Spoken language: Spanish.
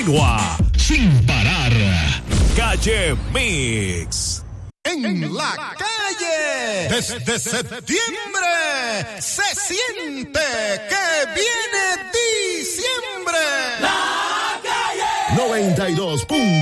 continua, sin parar. Calle Mix. En la calle, desde septiembre, se siente que viene diciembre. La calle 92.